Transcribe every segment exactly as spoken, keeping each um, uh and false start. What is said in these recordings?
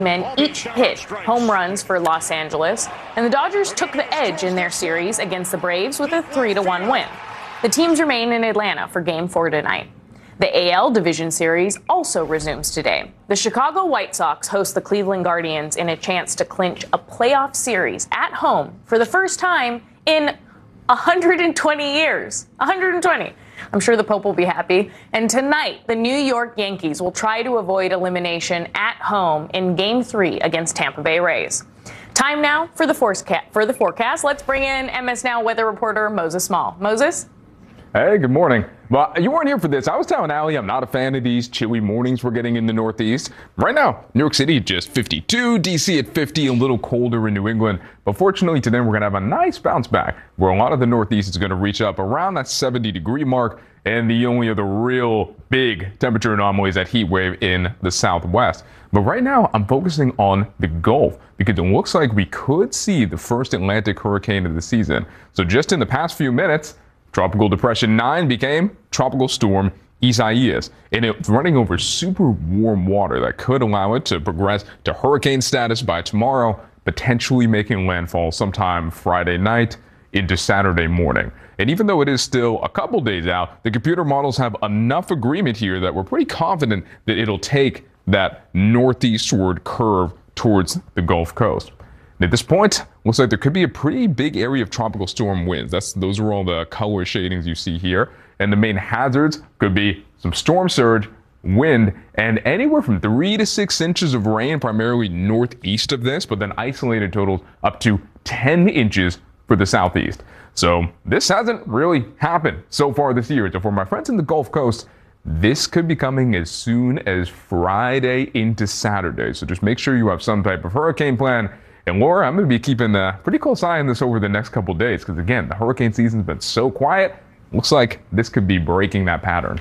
Men each hit home runs for Los Angeles, and the Dodgers took the edge in their series against the Braves with a three to one win. The teams remain in Atlanta for Game four tonight. The A L Division Series also resumes today. The Chicago White Sox host the Cleveland Guardians in a chance to clinch a playoff series at home for the first time in one hundred twenty years. one hundred twenty. I'm sure the Pope will be happy. And tonight, the New York Yankees will try to avoid elimination at home in Game three against Tampa Bay Rays. Time now for the forecast. For the forecast, let's bring in M S Now weather reporter Moses Small. Moses? Hey, good morning. Well, you weren't here for this. I was telling Allie I'm not a fan of these chilly mornings we're getting in the Northeast. Right now, New York City just fifty-two, D C at fifty, a little colder in New England. But fortunately today, we're going to have a nice bounce back where a lot of the Northeast is going to reach up around that seventy degree mark. And the only other real big temperature anomaly is that heat wave in the Southwest. But right now, I'm focusing on the Gulf because it looks like we could see the first Atlantic hurricane of the season. So just in the past few minutes, Tropical Depression nine became Tropical Storm Isaias, and it's running over super warm water that could allow it to progress to hurricane status by tomorrow, potentially making landfall sometime Friday night into Saturday morning. And even though it is still a couple days out, the computer models have enough agreement here that we're pretty confident that it'll take that northeastward curve towards the Gulf Coast. At this point, looks like there could be a pretty big area of tropical storm winds. That's those are all the color shadings you see here. And the main hazards could be some storm surge, wind, and anywhere from three to six inches of rain, primarily northeast of this, but then isolated totals up to ten inches for the southeast. So this hasn't really happened so far this year. So for my friends in the Gulf Coast, this could be coming as soon as Friday into Saturday. So just make sure you have some type of hurricane plan. And Laura, I'm going to be keeping a pretty close eye on this over the next couple days because, again, the hurricane season's been so quiet. Looks like this could be breaking that pattern.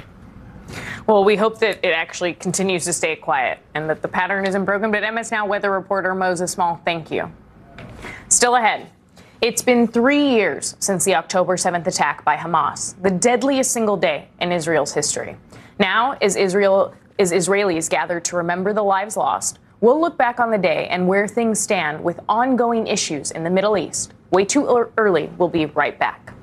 Well, we hope that it actually continues to stay quiet and that the pattern isn't broken. But M S Now weather reporter Moses Small, thank you. Still ahead. It's been three years since the October seventh attack by Hamas, the deadliest single day in Israel's history. Now, as Israel, as Israelis gather to remember the lives lost, we'll look back on the day and where things stand with ongoing issues in the Middle East. Way too early. We'll be right back.